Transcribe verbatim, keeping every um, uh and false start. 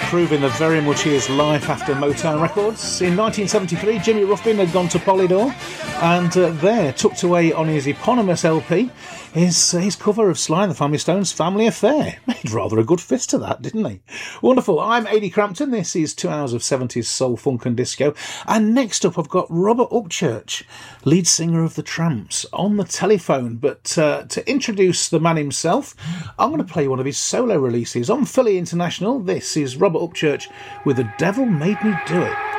proving that very much is life after Motown Records. In nineteen seventy-three, Jimmy Ruffin had gone to Polydor, and uh, there, tucked away on his eponymous L P, is uh, his cover of Sly and the Family Stones' Family Affair. Made rather a good fist to that, didn't he? Wonderful. I'm Ady Crampton. This is two hours of seventies soul, funk and disco. And next up, I've got Robert Upchurch, lead singer of The Tramps, on the telephone. But uh, to introduce the man himself, I'm going to play one of his solo releases on Philly International. This is Robert Upchurch with The Devil Made Me Do It.